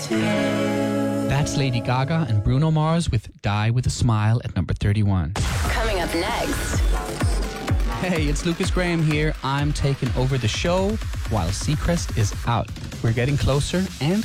That's Lady Gaga and Bruno Mars with Die With A Smile at number 31. Coming up next. Hey, it's Lucas Graham here. I'm taking over the show while Seacrest is out. We're getting closer and